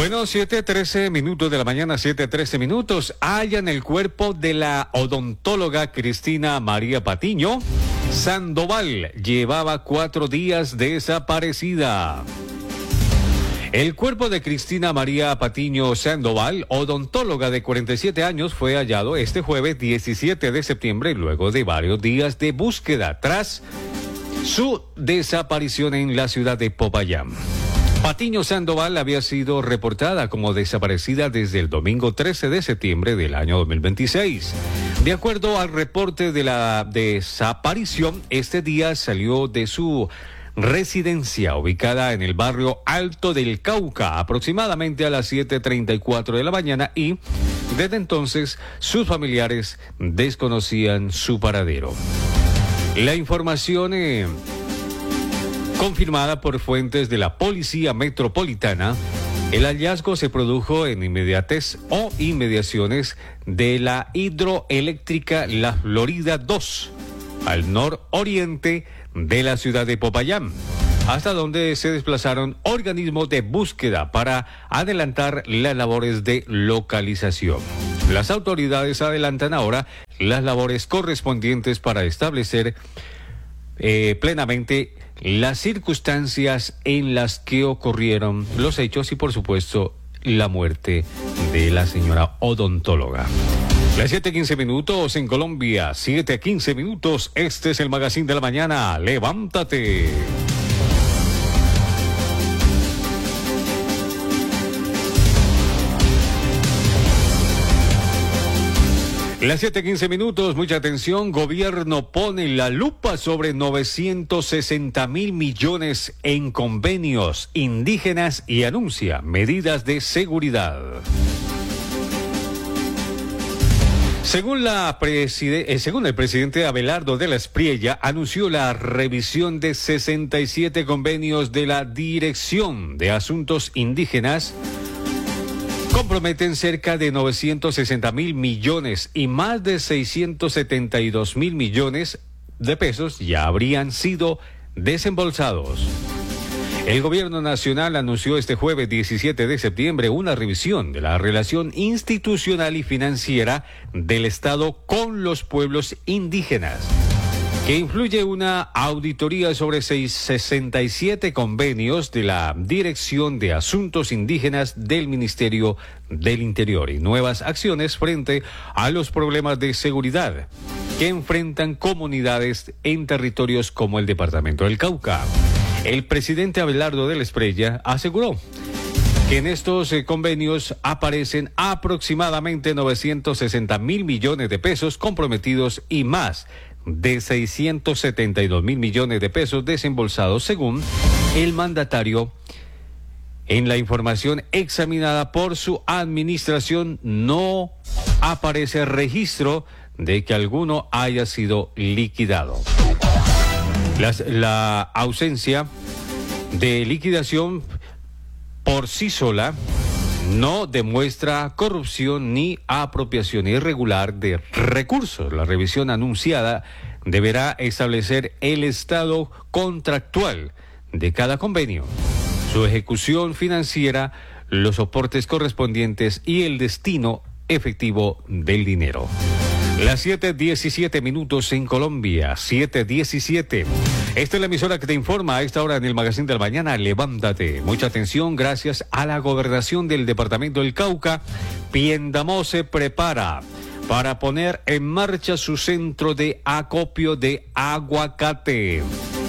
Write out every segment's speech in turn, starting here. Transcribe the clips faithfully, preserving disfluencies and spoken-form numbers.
Bueno, siete trece minutos de la mañana, siete trece minutos. Hallan el cuerpo de la odontóloga Cristina María Patiño Sandoval. Llevaba cuatro días desaparecida. El cuerpo de Cristina María Patiño Sandoval, odontóloga de cuarenta y siete años, fue hallado este jueves diecisiete de septiembre luego de varios días de búsqueda tras su desaparición en la ciudad de Popayán. Patiño Sandoval había sido reportada como desaparecida desde el domingo trece de septiembre del año dos mil veintiséis. De acuerdo al reporte de la desaparición, este día salió de su residencia ubicada en el barrio Alto del Cauca aproximadamente a las siete treinta y cuatro de la mañana y desde entonces sus familiares desconocían su paradero. La información eh, confirmada por fuentes de la Policía Metropolitana, el hallazgo se produjo en inmediatez o inmediaciones de la hidroeléctrica La Florida dos, al nororiente de la ciudad de Popayán, hasta donde se desplazaron organismos de búsqueda para adelantar las labores de localización. Las autoridades adelantan ahora las labores correspondientes para establecer eh, plenamente las circunstancias en las que ocurrieron los hechos y, por supuesto, la muerte de la señora odontóloga. Las siete quince minutos en Colombia, siete quince minutos, este es el Magazine de la Mañana, levántate. Las siete quince minutos, mucha atención, gobierno pone la lupa sobre novecientos sesenta mil millones en convenios indígenas y anuncia medidas de seguridad. Según, la preside- eh, según el presidente Abelardo de la Espriella, anunció la revisión de sesenta y siete convenios de la Dirección de Asuntos Indígenas. Comprometen cerca de novecientos sesenta mil millones y más de seiscientos setenta y dos mil millones de pesos ya habrían sido desembolsados. El gobierno nacional anunció este jueves diecisiete de septiembre una revisión de la relación institucional y financiera del Estado con los pueblos indígenas, que incluye una auditoría sobre sesenta y siete convenios de la Dirección de Asuntos Indígenas del Ministerio del Interior y nuevas acciones frente a los problemas de seguridad que enfrentan comunidades en territorios como el departamento del Cauca. El presidente Abelardo de la Espriella aseguró que en estos eh, convenios aparecen aproximadamente novecientos sesenta mil millones de pesos comprometidos y más de seiscientos setenta y dos mil millones de pesos desembolsados, según el mandatario. En la información examinada por su administración no aparece registro de que alguno haya sido liquidado. Las, la ausencia de liquidación por sí sola no demuestra corrupción ni apropiación irregular de recursos. La revisión anunciada deberá establecer el estado contractual de cada convenio, su ejecución financiera, los soportes correspondientes y el destino efectivo del dinero. Las siete diecisiete minutos en Colombia, siete diecisiete. Esta es la emisora que te informa a esta hora en el Magazine de la Mañana, levántate. Mucha atención, gracias a la gobernación del departamento del Cauca, Piendamó se prepara para poner en marcha su centro de acopio de aguacate.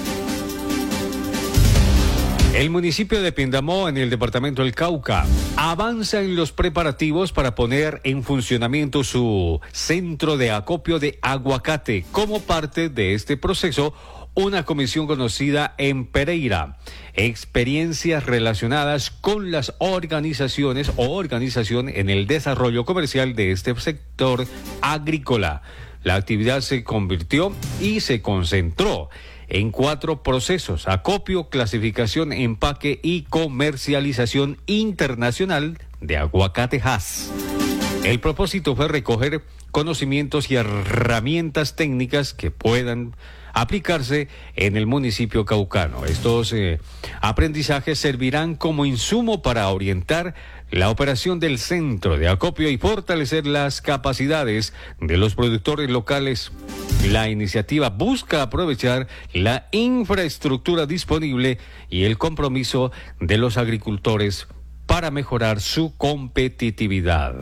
El municipio de Piendamó, en el departamento del Cauca, avanza en los preparativos para poner en funcionamiento su centro de acopio de aguacate. Como parte de este proceso, una comisión conocida en Pereira, experiencias relacionadas con las organizaciones o organización en el desarrollo comercial de este sector agrícola. La actividad se convirtió y se concentró en cuatro procesos: acopio, clasificación, empaque y comercialización internacional de aguacatejas. El propósito fue recoger conocimientos y herramientas técnicas que puedan aplicarse en el municipio caucano. Estos eh, aprendizajes servirán como insumo para orientar la operación del centro de acopio y fortalecer las capacidades de los productores locales. La iniciativa busca aprovechar la infraestructura disponible y el compromiso de los agricultores para mejorar su competitividad.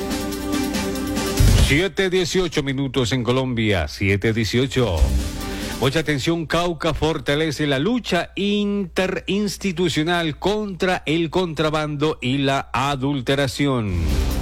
siete dieciocho minutos en Colombia, siete dieciocho. Mucha atención, Cauca fortalece la lucha interinstitucional contra el contrabando y la adulteración.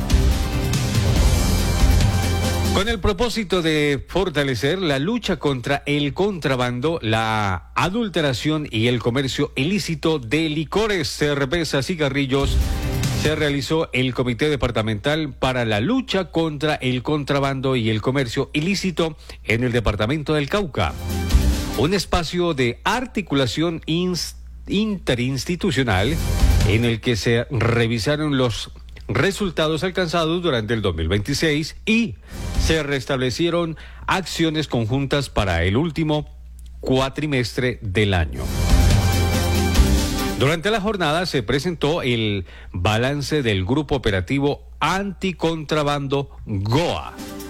Con el propósito de fortalecer la lucha contra el contrabando, la adulteración y el comercio ilícito de licores, cervezas, cigarrillos, se realizó el Comité Departamental para la Lucha contra el Contrabando y el Comercio Ilícito en el Departamento del Cauca. Un espacio de articulación interinstitucional en el que se revisaron los resultados alcanzados durante el dos mil veintiséis y se restablecieron acciones conjuntas para el último cuatrimestre del año. Durante la jornada se presentó el balance del Grupo Operativo Anticontrabando G O A,